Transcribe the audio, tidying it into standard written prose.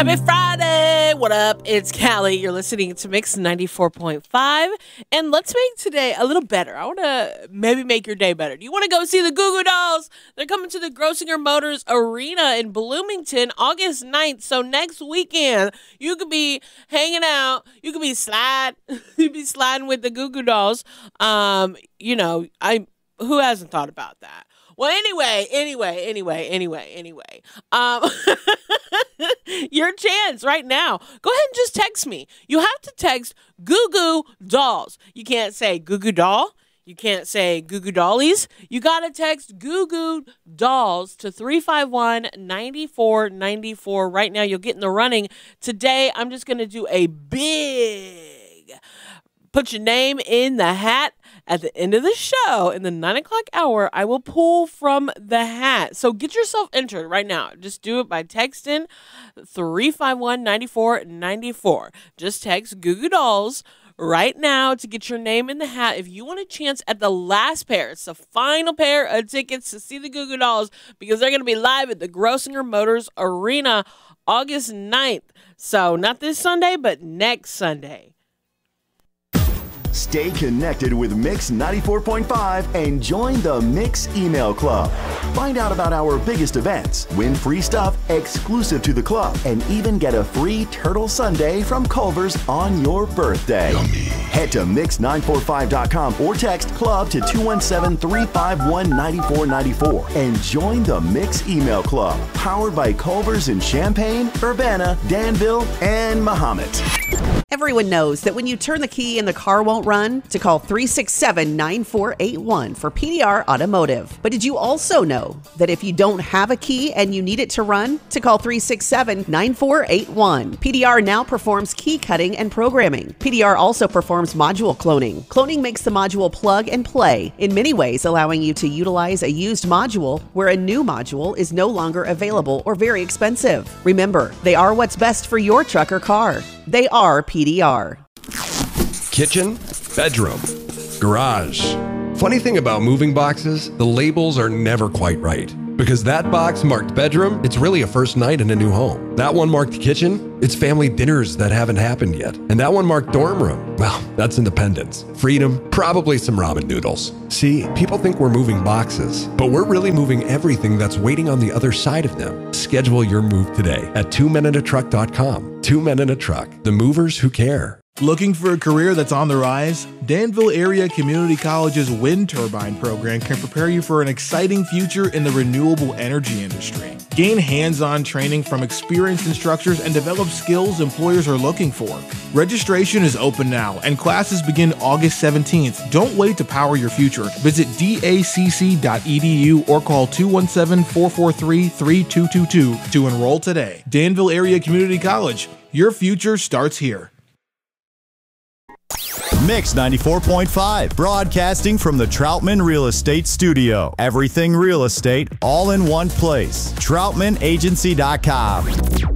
Happy Friday! What up? It's Callie. You're listening to Mix 94.5. And let's make today a little better. I want to maybe make your day better. Do you want to go see the Goo Goo Dolls? They're coming to the Grossinger Motors Arena in Bloomington August 9th. So next weekend, you could be hanging out. You could be sliding with the Goo Goo Dolls. Who hasn't thought about that? Well, anyway. Your chance right now. Go ahead and just text me. You have to text Goo Goo Dolls. You can't say Goo Goo Doll. You can't say Goo Goo Dollies. You got to text Goo Goo Dolls to 351-9494. Right now, you'll get in the running. Today, I'm just going to do a big put your name in the hat. At the end of the show, in the 9 o'clock hour, I will pull from the hat. So get yourself entered right now. Just do it by texting 351-9494. Just text Goo Goo Dolls right now to get your name in the hat. If you want a chance at the last pair, it's the final pair of tickets to see the Goo Goo Dolls because they're going to be live at the Grossinger Motors Arena August 9th. So not this Sunday, but next Sunday. Stay connected with Mix 94.5 and join the Mix email club. Find out about our biggest events, win free stuff exclusive to the club, and even get a free Turtle Sundae from Culver's on your birthday. Yummy. Head to mix945.com or text club to 217-351-9494 and join the Mix email club, powered by Culver's in Champaign, Urbana, Danville, and Mahomet. Everyone knows that when you turn the key and the car won't run, to call 367-9481 for PDR Automotive. But did you also know that if you don't have a key and you need it to run, to call 367-9481. PDR now performs key cutting and programming. PDR also performs module cloning. Cloning makes the module plug and play, in many ways allowing you to utilize a used module where a new module is no longer available or very expensive. Remember, they are what's best for your truck or car. They are PDR. Kitchen, bedroom, garage. Funny thing about moving boxes, the labels are never quite right. Because that box marked bedroom, it's really a first night in a new home. That one marked kitchen, it's family dinners that haven't happened yet. And that one marked dorm room, well, that's independence, freedom, probably some ramen noodles. See, people think we're moving boxes, but we're really moving everything that's waiting on the other side of them. Schedule your move today at 2meninatruck.com. 2 Men in a Truck, the movers who care. Looking for a career that's on the rise? Danville Area Community College's wind turbine program can prepare you for an exciting future in the renewable energy industry. Gain hands-on training from experienced instructors and develop skills employers are looking for. Registration is open now and classes begin August 17th. Don't wait to power your future. Visit dacc.edu or call 217-443-3222 to enroll today. Danville Area Community College. Your future starts here. Mix 94.5, broadcasting from the Troutman Real Estate Studio. Everything real estate, all in one place. TroutmanAgency.com.